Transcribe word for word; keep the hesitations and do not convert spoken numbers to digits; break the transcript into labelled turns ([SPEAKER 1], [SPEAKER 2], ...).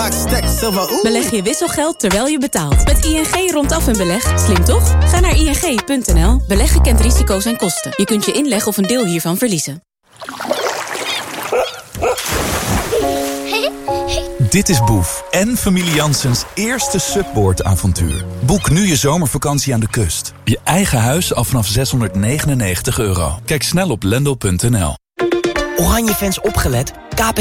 [SPEAKER 1] maak stacks, zilver, oeh.
[SPEAKER 2] Beleg je wisselgeld terwijl je betaalt. Met I N G rondof een beleg. Slim toch? Ga naar I N G punt N L. Beleggen kent risico's en kosten. Je kunt je inleg of een deel hiervan verliezen.
[SPEAKER 3] Dit is Boef en familie Janssens eerste Subboard-avontuur. Boek nu je zomervakantie aan de kust. Je eigen huis al vanaf zeshonderdnegenennegentig euro. Kijk snel op lendel punt N L.
[SPEAKER 4] Oranje fans opgelet. K P